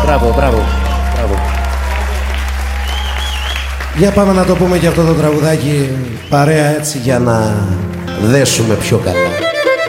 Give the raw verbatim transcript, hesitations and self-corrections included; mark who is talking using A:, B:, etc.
A: Μπράβο, μπράβο, μπράβο.
B: Για πάμε να το πούμε και αυτό το τραγουδάκι παρέα έτσι για να δέσουμε πιο καλά.